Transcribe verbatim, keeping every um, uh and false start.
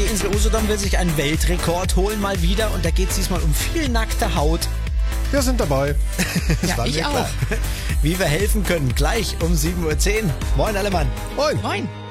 Insel Usedom will sich einen Weltrekord holen mal wieder und da geht es diesmal um viel nackte Haut. Wir sind dabei. Ja, ich auch. Wie wir helfen können, gleich um sieben Uhr zehn. Moin Allemann. Moin. Moin.